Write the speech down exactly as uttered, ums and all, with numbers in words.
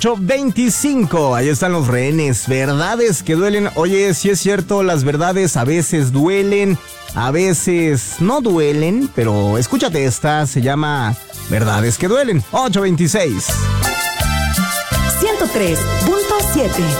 ocho veinticinco, ahí están los rehenes. Verdades que duelen. Oye, sí es cierto, las verdades a veces duelen, a veces no duelen, pero escúchate esta, se llama Verdades que duelen. ocho veintiséis. ciento tres punto siete.